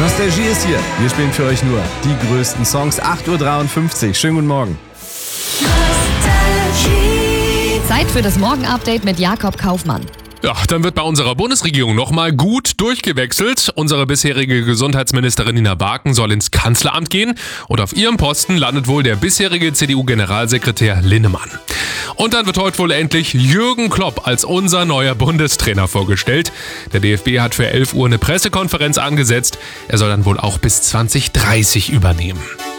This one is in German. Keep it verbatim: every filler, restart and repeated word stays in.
Nostalgie ist hier. Wir spielen für euch nur die größten Songs. acht Uhr dreiundfünfzig. Schönen guten Morgen. Zeit für das Morgen-Update mit Jakob Kaufmann. Ja, dann wird bei unserer Bundesregierung nochmal gut durchgewechselt. Unsere bisherige Gesundheitsministerin Nina Barken soll ins Kanzleramt gehen und auf ihrem Posten landet wohl der bisherige C D U-Generalsekretär Linnemann. Und dann wird heute wohl endlich Jürgen Klopp als unser neuer Bundestrainer vorgestellt. Der D F B hat für elf Uhr eine Pressekonferenz angesetzt. Er soll dann wohl auch bis zwanzig dreißig übernehmen.